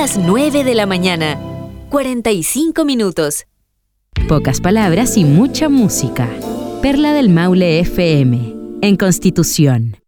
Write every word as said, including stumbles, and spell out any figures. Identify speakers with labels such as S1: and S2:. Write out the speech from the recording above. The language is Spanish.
S1: las nueve de la mañana, cuarenta y cinco minutos.
S2: Pocas palabras y mucha música. Perla del Maule F M, en Constitución.